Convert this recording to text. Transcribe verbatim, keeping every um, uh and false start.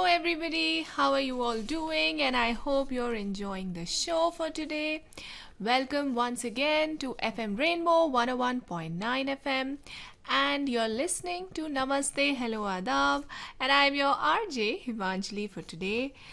everybody, how are you all doing? And I hope you're enjoying the show for today. Welcome once again to F M Rainbow one oh one point nine F M, and you're listening to Namaste Hello Adab, and I'm your R J Himanjali for today.